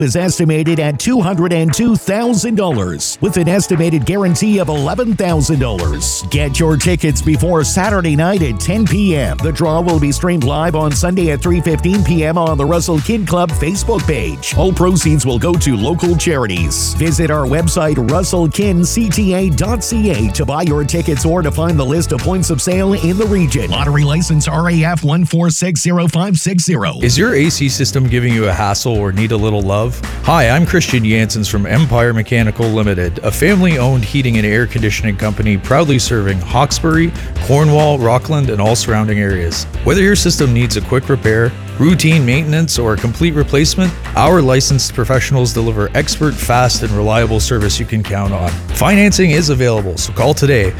is estimated at $202,000 with an estimated guarantee of $11,000. Get your tickets before Saturday night at 10 p.m. The draw will be streamed live on Sunday at 3:15 p.m. on the Russell Kid Club Facebook page. All proceeds will go to local charities. Visit our website russellkincta.ca to buy your tickets or to find the list of points of sale in the region. Lottery license RAF 1460560. Is your AC system giving you a hassle or need a little love? Hi, I'm Christian Janssens from Empire Mechanical Limited, a family-owned heating and air conditioning company proudly serving Hawkesbury, Cornwall, Rockland, and all surrounding areas. Whether your system needs a quick repair, routine maintenance, or a complete replacement, our licensed professionals deliver expert, fast, and reliable service you can count on. Financing is available, so call today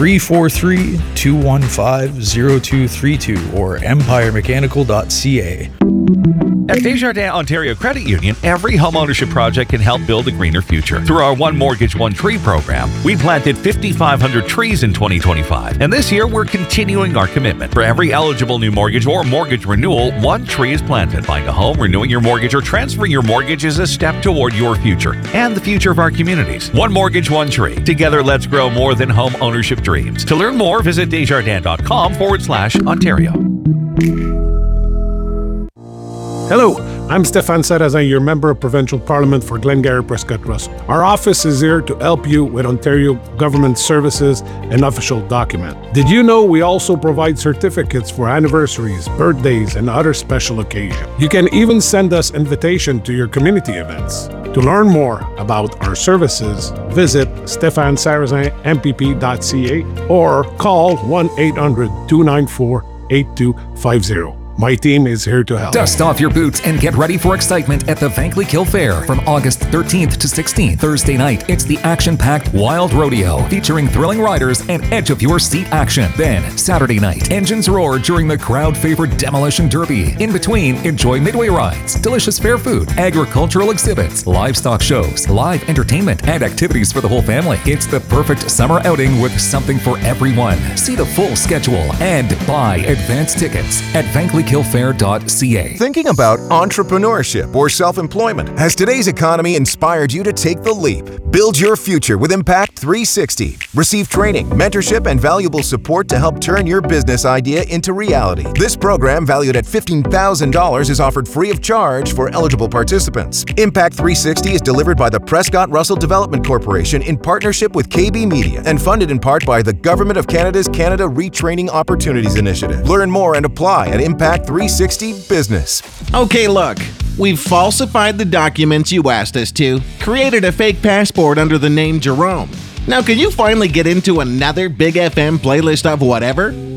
343-215-0232 or empiremechanical.ca. At Desjardins Ontario Credit Union, every homeownership project can help build a greener future. Through our One Mortgage, One Tree program, we planted 5,500 trees in 2025. And this year, we're continuing our commitment. For every eligible new mortgage or mortgage renewal, one tree is planted. Buying a home, renewing your mortgage, or transferring your mortgage is a step toward your future and the future of our communities. One Mortgage, One Tree. Together, let's grow more than home ownership dreams. To learn more, visit desjardins.com/Ontario. Hello, I'm Stéphane Sarrazin, your Member of Provincial Parliament for Glengarry Prescott Russell. Our office is here to help you with Ontario government services and official documents. Did you know we also provide certificates for anniversaries, birthdays, and other special occasions? You can even send us invitation to your community events. To learn more about our services, visit stéphanesarrazinmpp.ca or call 1-800-294-8250. My team is here to help. Dust off your boots and get ready for excitement at the Vankleek Hill Fair from August 13th to 16th. Thursday night, it's the action-packed Wild Rodeo featuring thrilling riders and edge-of-your-seat action. Then, Saturday night, engines roar during the crowd-favorite Demolition Derby. In between, enjoy midway rides, delicious fair food, agricultural exhibits, livestock shows, live entertainment, and activities for the whole family. It's the perfect summer outing with something for everyone. See the full schedule and buy advance tickets at VankleekHillFair.ca. Thinking about entrepreneurship or self-employment? Has today's economy inspired you to take the leap? Build your future with Impact 360. Receive training, mentorship, and valuable support to help turn your business idea into reality. This program, valued at $15,000, is offered free of charge for eligible participants. Impact 360 is delivered by the Prescott Russell Development Corporation in partnership with KB Media and funded in part by the Government of Canada's Canada Retraining Opportunities Initiative. Learn more and apply at Impact 360 Business. Okay, look. We've falsified the documents you asked us to, created a fake passport under the name Jerome. Now, can you finally get into another Big FM playlist of whatever?